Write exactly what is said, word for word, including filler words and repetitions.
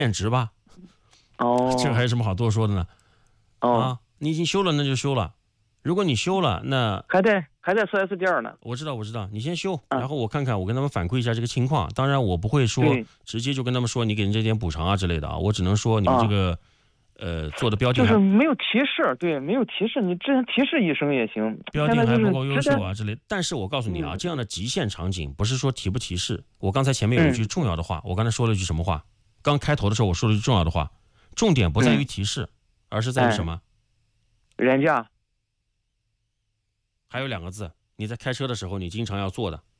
变值吧。 哦， 这还有什么好多说的呢？ 哦， 啊，你已经修了，那就修了。如果你修了，那还在还在 四 S 店呢。 我知道，我知道，你先修， 嗯然后我看看，我跟他们反馈一下这个情况。当然，我不会说对直接就跟他们说你给人这点补偿啊之类的啊，我只能说你们这个、呃做的标的还就是没有提示，对，没有提示，你之前提示一声也行。 标的现在就是还不够优直接秀啊之类的。但是我告诉你啊， 嗯这样的极限场景不是说提不提示。我刚才前面有一句重要的话，我刚才说了一句什么话？刚开头的时候我说了一句重要的话，重点不在于提示，而是在于什么？ 原价。 还有两个字，你在开车的时候你经常要做的，